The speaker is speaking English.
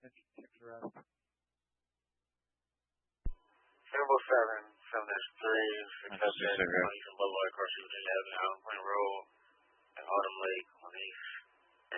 Sample 7, 7-3, That's accepted, just a Eastern Boulevard, across Virginia Avenue, Allen Point Road, and Autumn Lake on East.